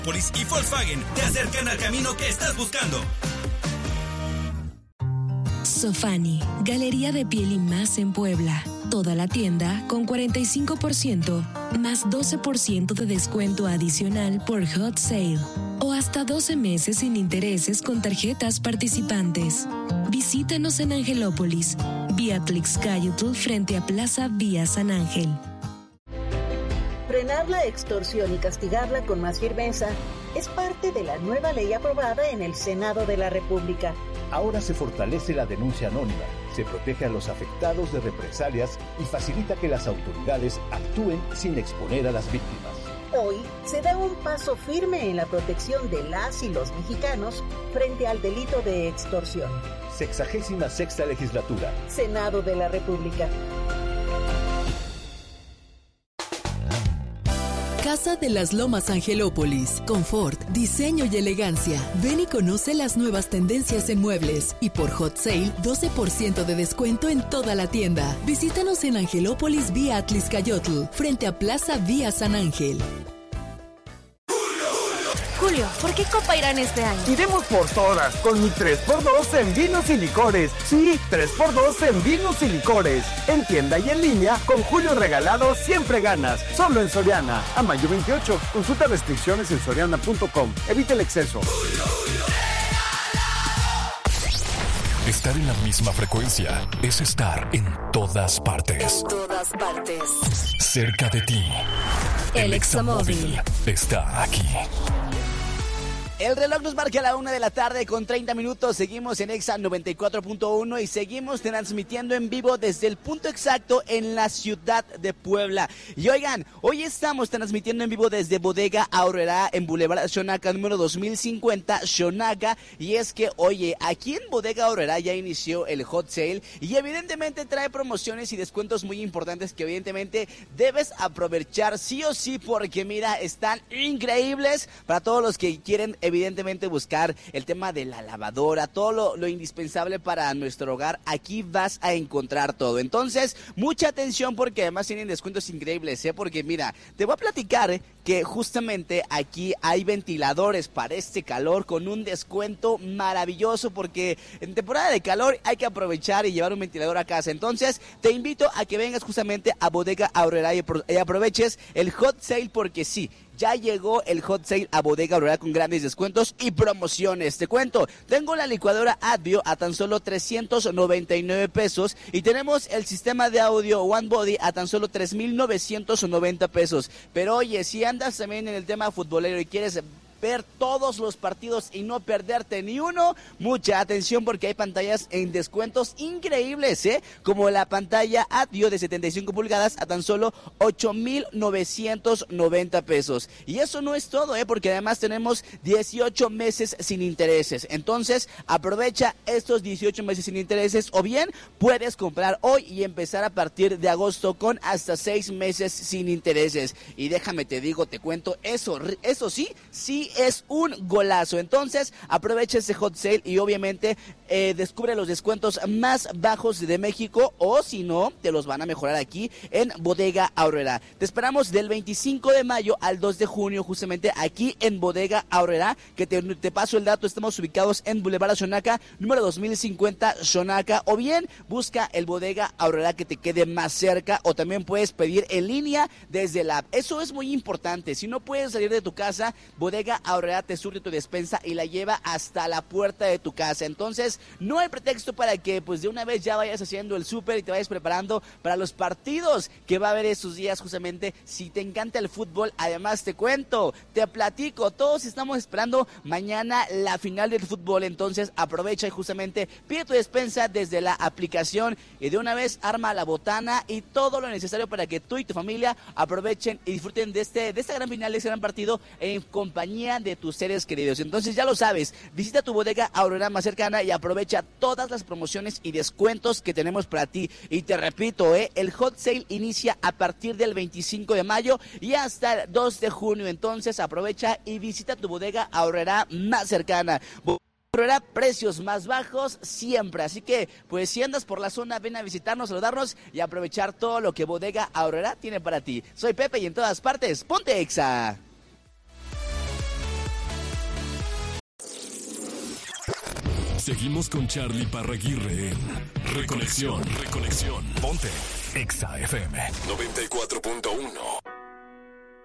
Polis y Volkswagen te acercan al camino que estás buscando. Sofani, Galería de Piel y Más en Puebla. Toda la tienda con 45% más 12% de descuento adicional por Hot Sale. O hasta 12 meses sin intereses con tarjetas participantes. Visítanos en Angelópolis, vía Tlixcayotl frente a Plaza Vía San Ángel. Frenar la extorsión y castigarla con más firmeza es parte de la nueva ley aprobada en el Senado de la República. Ahora se fortalece la denuncia anónima, se protege a los afectados de represalias y facilita que las autoridades actúen sin exponer a las víctimas. Hoy se da un paso firme en la protección de las y los mexicanos frente al delito de extorsión. 66ª Legislatura. Senado de la República. Casa de las Lomas Angelópolis. Confort, diseño y elegancia. Ven y conoce las nuevas tendencias en muebles. Y por Hot Sale, 12% de descuento en toda la tienda. Visítanos en Angelópolis vía Tlixcayotl, frente a Plaza Vía San Ángel. Julio, ¿por qué Copa Irán este año? Iremos por todas, con mi 3x2 en vinos y licores. Sí, 3x2 en vinos y licores. En tienda y en línea, con Julio regalado siempre ganas. Solo en Soriana. A mayo 28. Consulta restricciones en soriana.com. Evita el exceso. Estar en la misma frecuencia es estar en todas partes. En todas partes. Cerca de ti. El Examóvil está aquí. El reloj nos marca la 1 de la tarde con 30 minutos. Seguimos en Exa 94.1 y seguimos transmitiendo en vivo desde el punto exacto en la ciudad de Puebla. Y oigan, hoy estamos transmitiendo en vivo desde Bodega Aurrerá en Boulevard Xonaca número 2050 Xonaca. Y es que, oye, aquí en Bodega Aurrerá ya inició el Hot Sale y evidentemente trae promociones y descuentos muy importantes que evidentemente debes aprovechar sí o sí, porque mira, están increíbles para todos los que quieren evidentemente buscar el tema de la lavadora, todo lo indispensable para nuestro hogar. Aquí vas a encontrar todo. Entonces, mucha atención porque además tienen descuentos increíbles, porque mira, te voy a platicar que justamente aquí hay ventiladores para este calor con un descuento maravilloso, porque en temporada de calor hay que aprovechar y llevar un ventilador a casa. Entonces, te invito a que vengas justamente a Bodega Aurrerá y aproveches el Hot Sale, porque sí, ya llegó el Hot Sale a Bodega Aurrerá con grandes descuentos y promociones. Te cuento, tengo la licuadora Advio a tan solo 399 pesos y tenemos el sistema de audio One Body a tan solo 3,990 pesos. Pero oye, si andas también en el tema futbolero y quieres ver todos los partidos y no perderte ni uno, mucha atención porque hay pantallas en descuentos increíbles, como la pantalla Advio de 75 pulgadas a tan solo 8,990 pesos. Y eso no es todo, porque además tenemos 18 meses sin intereses. Entonces, aprovecha estos 18 meses sin intereses, o bien puedes comprar hoy y empezar a partir de agosto con hasta 6 meses sin intereses. Y déjame te digo, te cuento, eso sí es un golazo. Entonces, aprovecha ese Hot Sale y obviamente descubre los descuentos más bajos de México, o si no, te los van a mejorar aquí en Bodega Aurrerá. Te esperamos del 25 de mayo al 2 de junio justamente aquí en Bodega Aurrerá, que te paso el dato. Estamos ubicados en Boulevard Xonaca número 2050 Xonaca, o bien busca el Bodega Aurrerá que te quede más cerca, o también puedes pedir en línea desde la app. Eso es muy importante. Si no puedes salir de tu casa, Bodega Aurrerá te surte tu despensa y la lleva hasta la puerta de tu casa. Entonces, no hay pretexto para que pues de una vez ya vayas haciendo el súper y te vayas preparando para los partidos que va a haber esos días justamente. Si te encanta el fútbol, además te cuento, te platico, todos estamos esperando mañana la final del fútbol. Entonces, aprovecha y justamente pide tu despensa desde la aplicación y de una vez arma la botana y todo lo necesario para que tú y tu familia aprovechen y disfruten de esta gran final, de este gran partido en compañía de tus seres queridos. Entonces ya lo sabes, visita tu Bodega Aurrerá más cercana y aprovecha todas las promociones y descuentos que tenemos para ti. Y te repito, el Hot Sale inicia a partir del 25 de mayo y hasta el 2 de junio. Entonces aprovecha y visita tu Bodega Aurrerá más cercana. Aurrerá, precios más bajos siempre. Así que, pues si andas por la zona, ven a visitarnos, saludarnos y aprovechar todo lo que Bodega Aurrerá tiene para ti. Soy Pepe y en todas partes, ponte Exa. Seguimos con Charlie Parraguirre en Reconexión. Ponte Exa FM 94.1.